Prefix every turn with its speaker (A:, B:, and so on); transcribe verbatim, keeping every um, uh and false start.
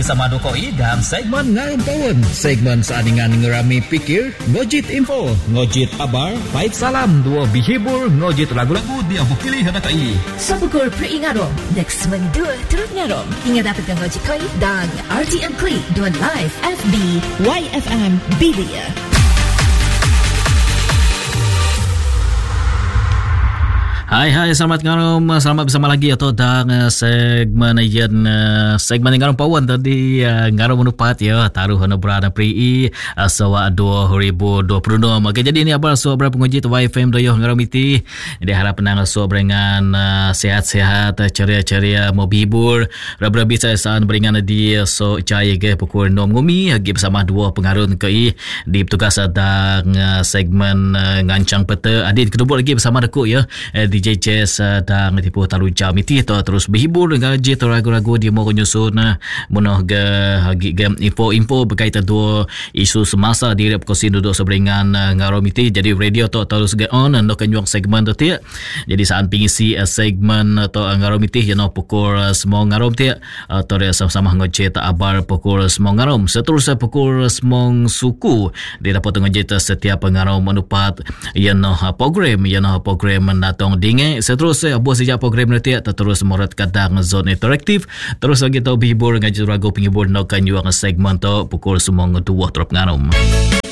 A: bersama Dokoi dalam segmen Ngayon Pawon. Segmen seandingan ngerami pikir, ngojit info, ngojit kabar, baik salam, dua bihibur, ngojit lagu-lagu dia pilih hadakai.
B: Sabukur peringarom, next segmen dua turut ngarom. Hingga dapatkan ngojit koi dan R T M Klik dua live F B Y F M Bilia.
A: Hai hai selamat ngarom, selamat bersama lagi atau dalam uh, segmen yang uh, segmen ngarom Pawon tadi uh, ngarom menupat ya taruh hana berada pri uh, sawa dua ribu dua puluh enam. Okey, jadi ini abang so berapa penguji tu Y F M doyo ngarom iti. Jadi harap penang so berengan uh, sehat-sehat, ceria-ceria mau bihibur. Rabra bisa saan beringan di so cai ke pukul enam ngumi lagi bersama dua pengarun ke di petugas dalam uh, segmen uh, ngancang peta. Adik kedua lagi bersama deku ya uh, di D J Jazz uh, dan tipu talu jam itu terus berhibur dengan je ragu-ragu dia mau nyusun uh, mudah ke hagi game info-info berkaitan dua isu semasa di rep kosin duduk seberingan uh, ngarom itu. Jadi radio tu terus get on and kan juang segmen tu tiak. Jadi saat pengisi uh, segmen atau uh, ngarom itu you know pukul uh, semua ngarom tiak atau uh, sama-sama ngocet abar pukul semua ngarom. Seterusnya pukul semua suku dia dapat ngocet setiap ngarom menupat you know program you know program mendatang di seterusnya buat sejak program nanti terus morat kadang zone interaktif terus lagi tahu bihibur ngaji ragu penghibur nak kan juga segmen tu pukul semua dua terap ngarom.